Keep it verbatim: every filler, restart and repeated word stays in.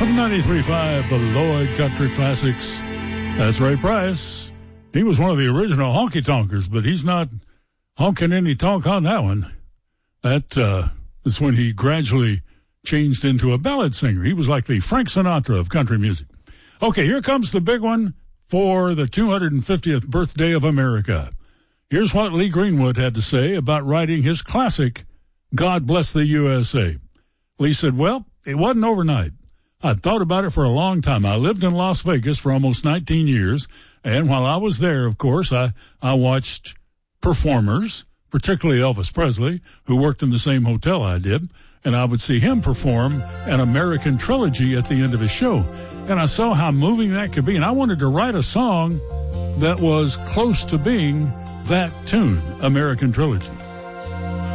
ninety-three point five, the Lloyd Country Classics. That's Ray Price. He was one of the original honky-tonkers, but he's not honking any tonk on that one. That uh, is when he gradually changed into a ballad singer. He was like the Frank Sinatra of country music. Okay, here comes the big one for the two hundred fiftieth birthday of America. Here's what Lee Greenwood had to say about writing his classic, God Bless the U S A. Lee said, well, it wasn't overnight. I'd thought about it for a long time. I lived in Las Vegas for almost nineteen years, and while I was there, of course, I, I watched performers, particularly Elvis Presley, who worked in the same hotel I did, and I would see him perform an American trilogy at the end of his show. And I saw how moving that could be, and I wanted to write a song that was close to being that tune, American Trilogy.